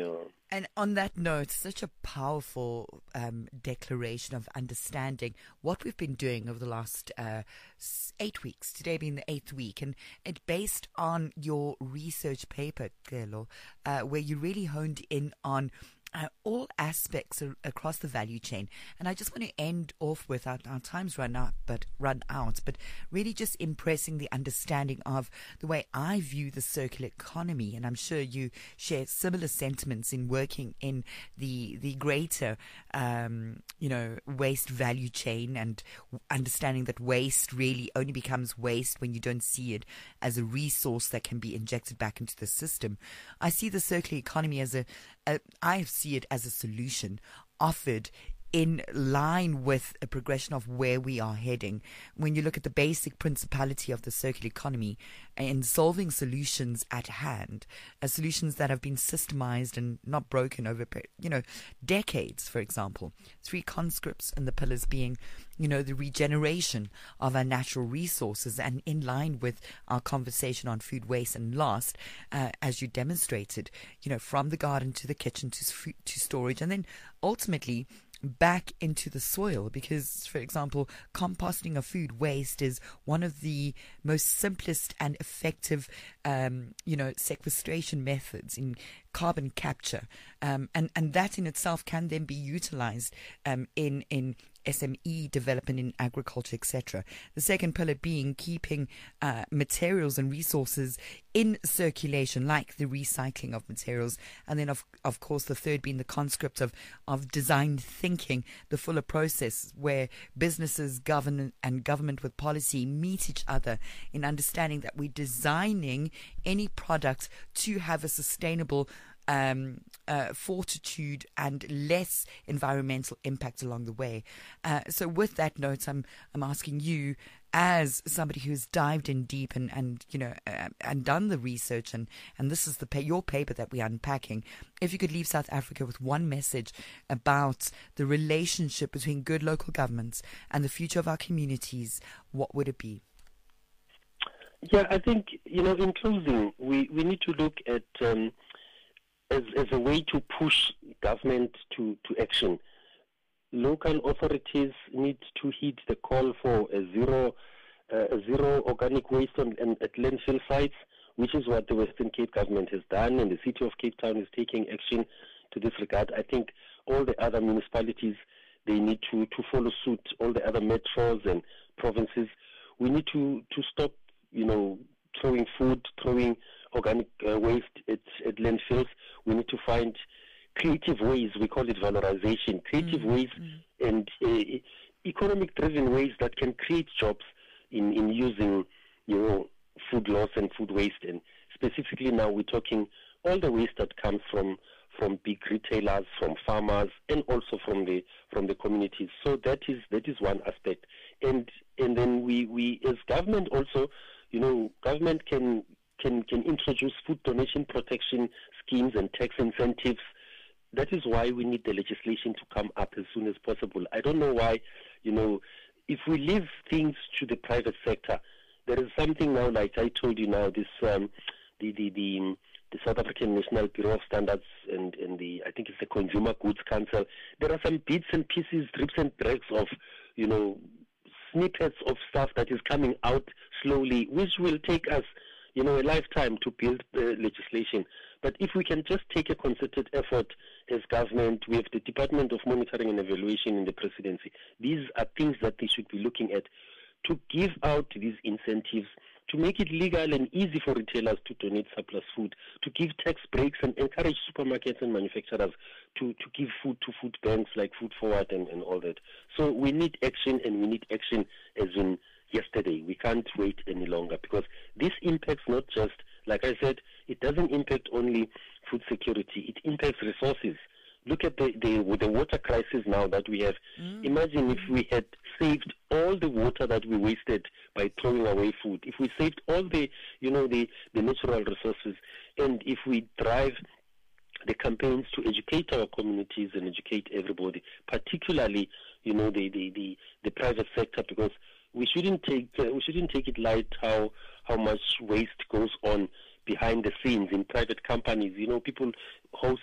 Yeah. And on that note, such a powerful declaration of understanding what we've been doing over the last 8 weeks, today being the 8th week, and it based on your research paper, Celo, where you really honed in on all aspects across the value chain. And I just want to end off with our time's run out, but really just impressing the understanding of the way I view the circular economy. And I'm sure you share similar sentiments in working in the greater, waste value chain, and understanding that waste really only becomes waste when you don't see it as a resource that can be injected back into the system. I see the circular economy as I see it as a solution offered in line with a progression of where we are heading. When you look at the basic principality of the circular economy and solving solutions at hand, solutions that have been systemized and not broken over, decades, for example. 3 conscripts and the pillars being, the regeneration of our natural resources, and in line with our conversation on food waste and loss, as you demonstrated, from the garden to the kitchen to storage, and then ultimately back into the soil, because, for example, composting of food waste is one of the most simplest and effective, sequestration methods in carbon capture, and that in itself can then be utilized in SME development in agriculture, etc. The second pillar being keeping materials and resources in circulation, like the recycling of materials, and then of course the third being the conscript of design thinking, the fuller process where businesses, government with policy meet each other in understanding that we're designing any product to have a sustainable fortitude and less environmental impact along the way. So with that note, I'm asking you, as somebody who's dived in deep and done the research, and this is your paper that we're unpacking, if you could leave South Africa with one message about the relationship between good local governments and the future of our communities, what would it be? Yeah, I think, in closing, we need to look at as a way to push government to action. Local authorities need to heed the call for a zero organic waste at landfill sites, which is what the Western Cape government has done, and the city of Cape Town is taking action to this regard. I think all the other municipalities, they need to follow suit. All the other metros and provinces, we need to stop, throwing food, throwing organic waste at landfills. We need to find creative ways, we call it valorization, creative ways and economic-driven ways that can create jobs in using, food loss and food waste. And specifically now we're talking all the waste that comes from big retailers, from farmers, and also from the communities. So that is one aspect. And then we as government also, government can introduce food donation protection schemes and tax incentives. That is why we need the legislation to come up as soon as possible. I don't know why, if we leave things to the private sector, there is something now, like I told you now, this the South African National Bureau of Standards and I think it's the Consumer Goods Council. There are some bits and pieces, drips and drags of, snippets of stuff that is coming out slowly, which will take us, a lifetime to build legislation. But if we can just take a concerted effort as government, we have the Department of Monitoring and Evaluation in the presidency. These are things that they should be looking at to give out these incentives, to make it legal and easy for retailers to donate surplus food, to give tax breaks and encourage supermarkets and manufacturers to give food to food banks like Food Forward and all that. So we need action, and we need action as in yesterday. We can't wait any longer, because this impacts not just, like I said, it doesn't impact only food security, it impacts resources. Look at the water crisis now that we have. Imagine if we had saved all the water that we wasted by throwing away food. If we saved all the natural resources, and if we drive the campaigns to educate our communities and educate everybody, particularly, the private sector, because we shouldn't take it light how much waste goes on behind the scenes in private companies. People host